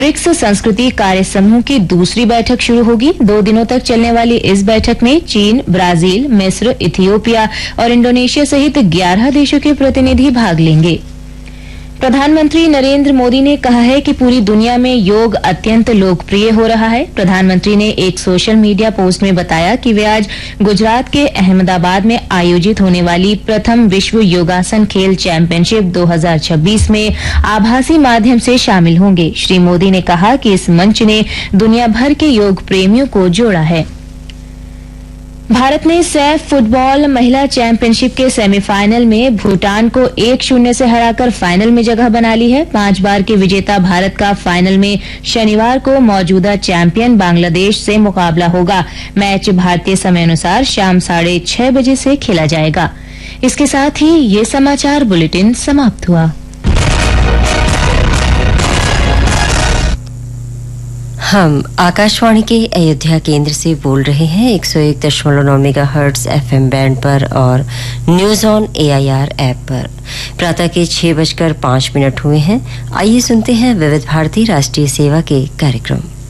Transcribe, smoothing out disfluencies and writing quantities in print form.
BRICS संस्कृति कार्य समूह की दूसरी बैठक शुरू होगी। 2 दिनों तक चलने वाली इस बैठक में चीन, ब्राजील, मिस्र, इथियोपिया और इंडोनेशिया सहित 11 देशों के प्रतिनिधि भाग लेंगे। प्रधानमंत्री नरेंद्र मोदी ने कहा है कि पूरी दुनिया में योग अत्यंत लोकप्रिय हो रहा है। प्रधानमंत्री ने एक सोशल मीडिया पोस्ट में बताया कि वे आज गुजरात के अहमदाबाद में आयोजित होने वाली प्रथम विश्व योगासन खेल चैंपियनशिप 2026 में आभासी माध्यम से शामिल होंगे। श्री मोदी ने कहा कि इस मंच ने दुनिया भर के योग प्रेमियों को जोड़ा है। भारत ने सैफ फुटबॉल महिला चैंपियनशिप के सेमीफाइनल में भूटान को 1-0 से हराकर फाइनल में जगह बना ली है। 5 बार के विजेता भारत का फाइनल में शनिवार को मौजूदा चैंपियन बांग्लादेश से मुकाबला होगा। मैच भारतीय समय अनुसार शाम 6:30 बजे से खेला जाएगा। इसके साथ ही ये समाचार बुलेटिन समाप्त हुआ। हम आकाशवाणी के अयोध्या केंद्र से बोल रहे हैं 101.9 मेगाहर्ट्ज एफएम बैंड पर और न्यूज ऑन एआईआर ऐप पर। प्रातः के 6:05 हुए हैं। आइए सुनते हैं विविध भारती राष्ट्रीय सेवा के कार्यक्रम।